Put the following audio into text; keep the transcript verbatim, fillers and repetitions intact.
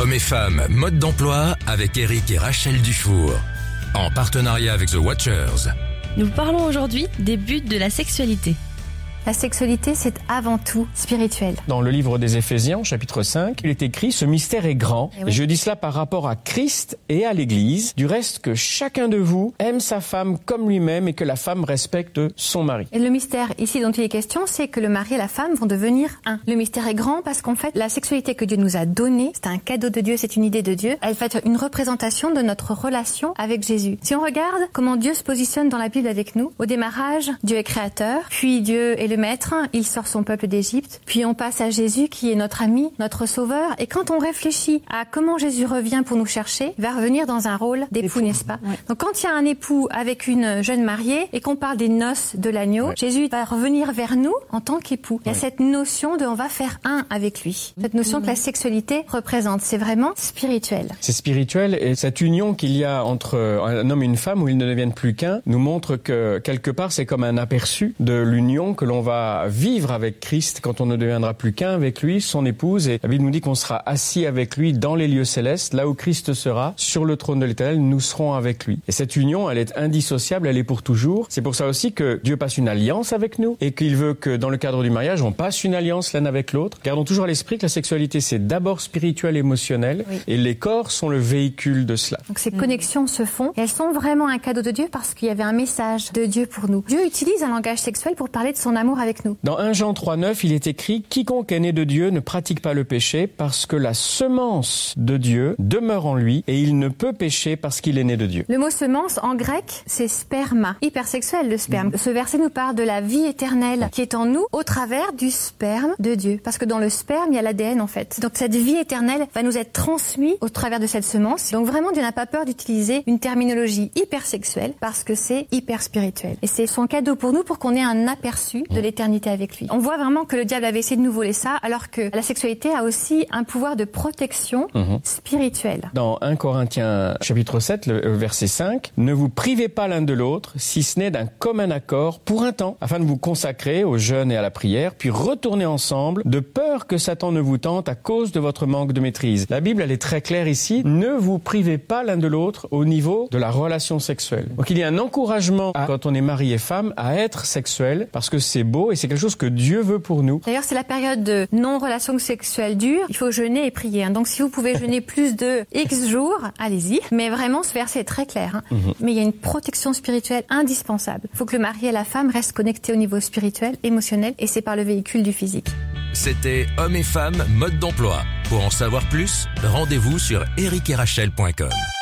Hommes et femmes, mode d'emploi avec Eric et Rachel Dufour. En partenariat avec The Watchers. Nous parlons aujourd'hui des buts de la sexualité. La sexualité, c'est avant tout spirituel. Dans le livre des Éphésiens, chapitre cinq, il est écrit « Ce mystère est grand ». Et oui. Je dis cela par rapport à Christ et à l'Église. Du reste, que chacun de vous aime sa femme comme lui-même et que la femme respecte son mari. Et le mystère ici dont il est question, c'est que le mari et la femme vont devenir un. Le mystère est grand parce qu'en fait, la sexualité que Dieu nous a donnée, c'est un cadeau de Dieu, c'est une idée de Dieu. Elle va être une représentation de notre relation avec Jésus. Si on regarde comment Dieu se positionne dans la Bible avec nous, au démarrage, Dieu est créateur, puis Dieu est le maître, il sort son peuple d'Égypte, puis on passe à Jésus qui est notre ami, notre sauveur, et quand on réfléchit à comment Jésus revient pour nous chercher, il va revenir dans un rôle d'époux, n'est-ce pas? Ouais. Donc quand il y a un époux avec une jeune mariée et qu'on parle des noces de l'agneau, ouais. Jésus va revenir vers nous en tant qu'époux. Il y a ouais. cette notion de on va faire un avec lui. Cette notion mmh. que la sexualité représente, c'est vraiment spirituel. C'est spirituel et cette union qu'il y a entre un homme et une femme où ils ne deviennent plus qu'un nous montre que quelque part c'est comme un aperçu de l'union que l'on va vivre avec Christ quand on ne deviendra plus qu'un avec lui, son épouse. Et la Bible nous dit qu'on sera assis avec lui dans les lieux célestes, là où Christ sera, sur le trône de l'Éternel, nous serons avec lui. Et cette union, elle est indissociable, elle est pour toujours. C'est pour ça aussi que Dieu passe une alliance avec nous et qu'il veut que dans le cadre du mariage, on passe une alliance l'un avec l'autre. Gardons toujours à l'esprit que la sexualité, c'est d'abord spirituel et émotionnel oui. et les corps sont le véhicule de cela. Donc ces mmh. connexions se font et elles sont vraiment un cadeau de Dieu parce qu'il y avait un message de Dieu pour nous. Dieu utilise un langage sexuel pour parler de son amour avec nous. Dans premier Jean trois neuf, il est écrit « Quiconque est né de Dieu ne pratique pas le péché parce que la semence de Dieu demeure en lui et il ne peut pécher parce qu'il est né de Dieu. » Le mot semence, en grec, c'est sperma. Hypersexuel, le sperme. Mmh. Ce verset nous parle de la vie éternelle qui est en nous au travers du sperme de Dieu. Parce que dans le sperme, il y a l'A D N en fait. Donc cette vie éternelle va nous être transmise au travers de cette semence. Donc vraiment, Dieu n'a pas peur d'utiliser une terminologie hypersexuelle parce que c'est hyper spirituel. Et c'est son cadeau pour nous pour qu'on ait un aperçu de l'éternité avec lui. On voit vraiment que le diable avait essayé de nous voler ça, alors que la sexualité a aussi un pouvoir de protection mmh. spirituelle. Dans premier Corinthiens chapitre sept, le verset cinq, « Ne vous privez pas l'un de l'autre, si ce n'est d'un commun accord pour un temps, afin de vous consacrer au jeûne et à la prière, puis retourner ensemble, de peur que Satan ne vous tente à cause de votre manque de maîtrise. » La Bible, elle est très claire ici, ne vous privez pas l'un de l'autre au niveau de la relation sexuelle. Donc il y a un encouragement, à, quand on est mari et femme, à être sexuel, parce que c'est beau et c'est quelque chose que Dieu veut pour nous. D'ailleurs, c'est la période de non-relation sexuelle dure. Il faut jeûner et prier. Hein. Donc, si vous pouvez jeûner plus de X jours, allez-y. Mais vraiment, ce verset est très clair. Hein. Mm-hmm. Mais il y a une protection spirituelle indispensable. Il faut que le mari et la femme restent connectés au niveau spirituel, émotionnel, et c'est par le véhicule du physique. C'était Hommes et femmes, mode d'emploi. Pour en savoir plus, rendez-vous sur eric et rachel point com.